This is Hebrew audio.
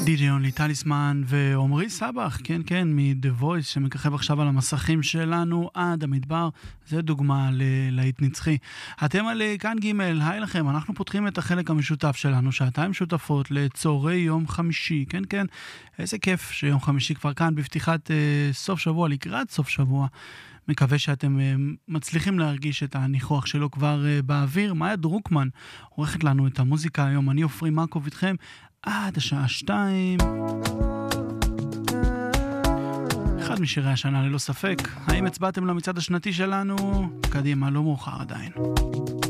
די.ג'יי אונלי טליסמן ועומרי סבח, כן, כן, מ-The Voice שמככב עכשיו על המסכים שלנו עד המדבר. זה דוגמה ללהיט נצחי. אתם על כאן ג', היי לכם, אנחנו פותחים את החלק המשותף שלנו, שעתיים שותפות לצהרי יום חמישי, כן, כן, איזה כיף שיום חמישי כבר כאן בפתיחת סוף שבוע, לקראת סוף שבוע. מקווה שאתם מצליחים להרגיש את הניחוח שלו כבר באוויר. מאיה דרוקמן עורכת לנו את המוזיקה היום, אני אופרי מקוב איתכם עד השעה 2. אחד משירי השנה ללא ספק. האם הצבעתם למצעד השנתי שלנו? קדימה, לא מאוחר עדיין.